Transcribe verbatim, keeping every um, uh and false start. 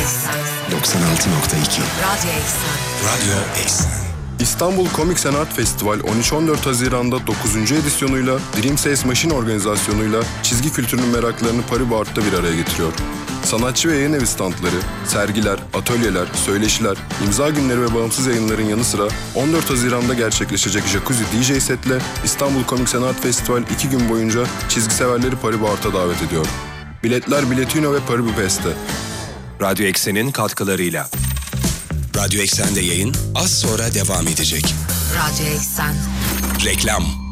Eksen doksan altı nokta iki Radyo Eksen Radyo Eksen. İstanbul Komik Sanat Festival on üç on dört Haziran'da dokuzuncu edisyonuyla Dream Says Machine organizasyonuyla çizgi kültürünün meraklarını Paribuart'ta bir araya getiriyor. Sanatçı ve yayın evi standları, sergiler, atölyeler, söyleşiler, imza günleri ve bağımsız yayınların yanı sıra on dört Haziran'da gerçekleşecek Jacuzzi D J setle İstanbul Komik Sanat Festival iki gün boyunca çizgi severleri Paribuart'a davet ediyor. Biletler Biletino ve Paribupest'te. Radyo Eksen'in katkılarıyla. Radyo Eksen'de yayın az sonra devam edecek. Radyo Eksen Reklam.